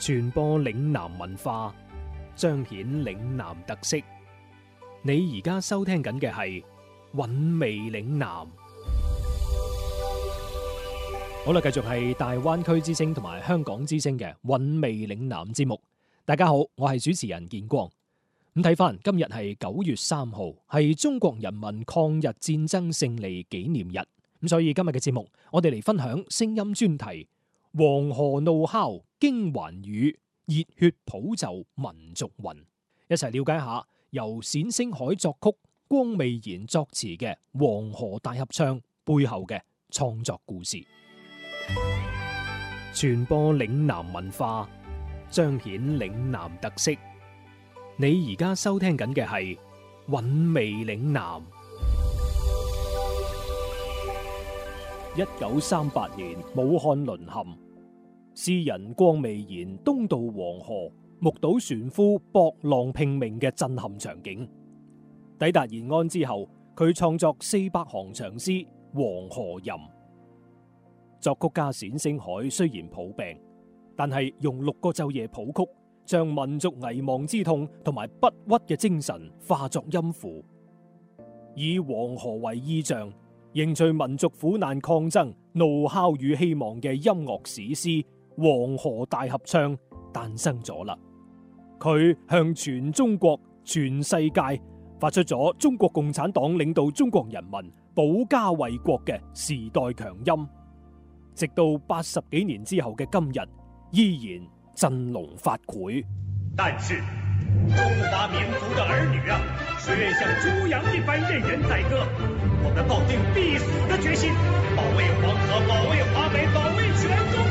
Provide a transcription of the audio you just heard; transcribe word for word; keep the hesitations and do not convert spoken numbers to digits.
傳播嶺南文化，彰顯嶺南特色。你而家收聽緊嘅係韻味嶺南。好啦，繼續係大灣區之聲同埋香港之聲嘅韻味嶺南節目。大家好，我係主持人建光。咁睇翻今日係九月三號，係中國人民抗日戰爭勝利紀念日。咁所以今日嘅節目，我哋嚟分享聲音專題：黃河怒號驚寰宇，熱血普就民族魂。一齊了解下由冼星海作曲、光未然作詞嘅《黃河大合唱》背後嘅創作故事。傳播嶺南文化，彰顯嶺南特色。你而家收聽緊嘅係韻味嶺南。一九三八年，武漢淪陷，詩人光未然東渡黃河，目睹船夫搏浪拼命嘅震撼場景。抵達延安之後，佢創作四百行長詩《黃河吟》。作曲家冼星海雖然抱病，但係用六個晝夜譜曲，將民族危亡之痛同埋不屈嘅精神化作音符，以黃河為意象，凝聚民族苦難抗爭、怒號與希望嘅音樂史詩《黃河大合唱》誕生咗啦。佢向全中國、全世界發出咗中國共產黨領導中國人民保家衛國嘅時代強音，直到八十幾年之後嘅今日，依然振聾發聵。 但是中華民族的兒女啊，誰願像豬羊一般任人宰割？我們抱定必死的決心，保衛黃河，保衛華北，保衛全中